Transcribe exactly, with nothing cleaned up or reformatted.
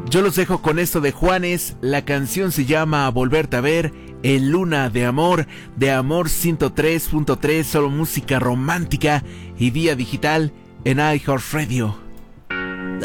Yo los dejo con esto de Juanes. La canción se llama Volverte a ver, en Luna de Amor, de Amor ciento tres punto tres, solo música romántica y vía digital en iHeartRadio.